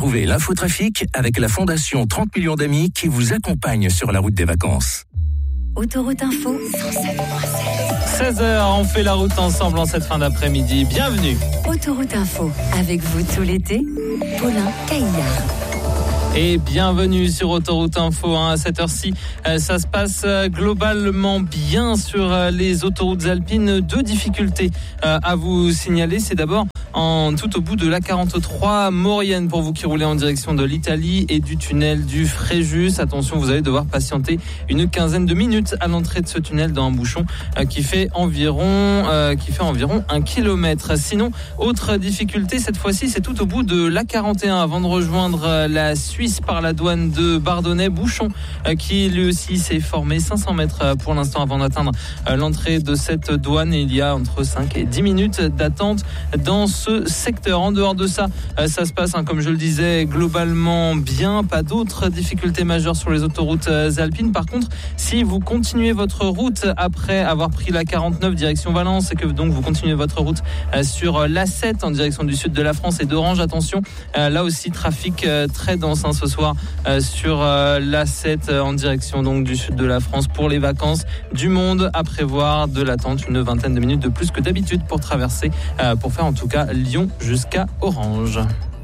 Retrouvez l'infotrafic avec la Fondation 30 millions d'amis qui vous accompagne sur la route des vacances. Autoroute Info 107.7. 16h, on fait la route ensemble en cette fin d'après-midi. Bienvenue. Autoroute Info, avec vous tout l'été, Paulin Caillard. Et bienvenue sur Autoroute Info. À cette heure-ci, ça se passe globalement bien sur les autoroutes alpines. Deux difficultés à vous signaler. C'est d'abord tout au bout de l'A43 Maurienne pour vous qui roulez en direction de l'Italie et du tunnel du Fréjus. Attention, vous allez devoir patienter une quinzaine de minutes à l'entrée de ce tunnel dans un bouchon qui fait environ 1 kilomètre. Sinon, autre difficulté, cette fois-ci, c'est tout au bout de l'A41 avant de rejoindre la Suisse par la douane de Bardonnay. Bouchon qui lui aussi s'est formé 500 mètres pour l'instant avant d'atteindre l'entrée de cette douane. Et il y a entre 5 et 10 minutes d'attente dans ce secteur. En dehors de ça, ça se passe, comme je le disais, globalement bien. Pas d'autres difficultés majeures sur les autoroutes alpines. Par contre, si vous continuez votre route après avoir pris la 49 direction Valence et que donc vous continuez votre route sur l'A7 en direction du sud de la France et d'Orange, attention, là aussi trafic très dense ce soir sur l'A7 en direction donc du sud de la France pour les vacances. Du monde à prévoir, de l'attente, une vingtaine de minutes de plus que d'habitude pour traverser, pour faire en tout cas Lyon jusqu'à Orange.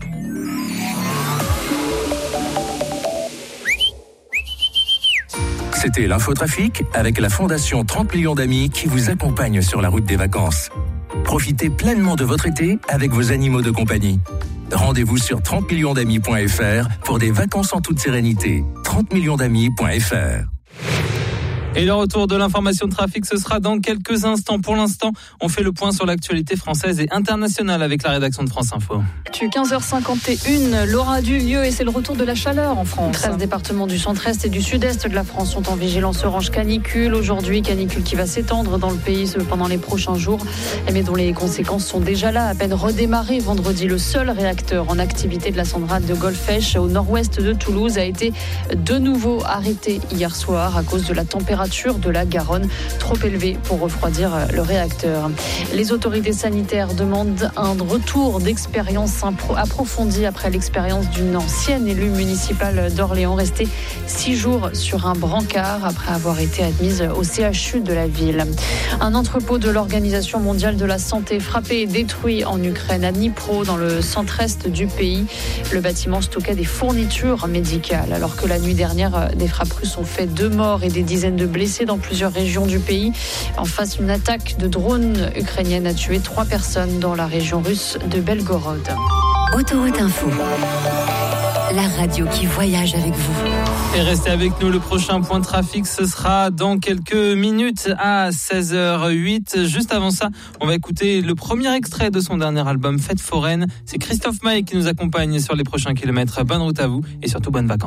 C'était l'infotrafic avec la Fondation 30 millions d'amis qui vous accompagne sur la route des vacances. Profitez pleinement de votre été avec vos animaux de compagnie. Rendez-vous sur 30millionsdamis.fr pour des vacances en toute sérénité. 30millionsdamis.fr. Et le retour de l'information de trafic, ce sera dans quelques instants. Pour l'instant, on fait le point sur l'actualité française et internationale avec la rédaction de France Info. 15h51, l'aura du lieu et c'est le retour de la chaleur en France. 13 départements du centre-est et du sud-est de la France sont en vigilance orange canicule. Aujourd'hui, canicule qui va s'étendre dans le pays pendant les prochains jours, mais dont les conséquences sont déjà là. À peine redémarré vendredi, le seul réacteur en activité de la centrale de Golfech au nord-ouest de Toulouse a été de nouveau arrêté hier soir à cause de la température de la Garonne, trop élevée pour refroidir le réacteur. Les autorités sanitaires demandent un retour d'expérience approfondie après l'expérience d'une ancienne élue municipale d'Orléans, restée 6 jours sur un brancard après avoir été admise au CHU de la ville. Un entrepôt de l'Organisation mondiale de la santé frappé et détruit en Ukraine à Dnipro, dans le centre-est du pays. Le bâtiment stockait des fournitures médicales, alors que la nuit dernière, des frappes russes ont fait 2 morts et des dizaines de blessés dans plusieurs régions du pays. En face, une attaque de drones ukrainienne a tué 3 personnes dans la région russe de Belgorod. Autoroute Info, la radio qui voyage avec vous. Et restez avec nous, le prochain point de trafic, ce sera dans quelques minutes à 16h08. Juste avant ça, on va écouter le premier extrait de son dernier album, Fête foraine. C'est Christophe Maé qui nous accompagne sur les prochains kilomètres. Bonne route à vous et surtout bonnes vacances.